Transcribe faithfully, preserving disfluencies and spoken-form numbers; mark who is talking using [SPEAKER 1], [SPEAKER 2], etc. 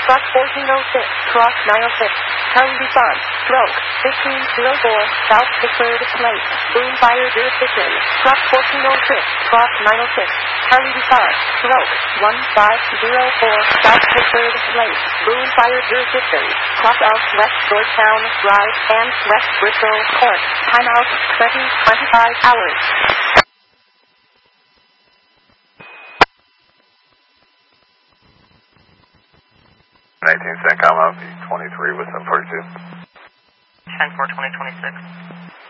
[SPEAKER 1] Truck fourteen oh six, Cross nine oh six, Charlie Busan, Stroke, fifteen oh four, South Pickford Place, Boom Fire Jurisdiction, Truck fourteen oh six, Cross nine oh six, Charlie Busan, Stroke, one five oh four, South Pickford Place, Boom Fire Jurisdiction, Cross out West Georgetown Drive and West Bristol Court, timeout twenty to twenty-five hours.
[SPEAKER 2] nineteen CENTCOM out, twenty-three with seven forty-two.
[SPEAKER 3] ten four twenty twenty-six.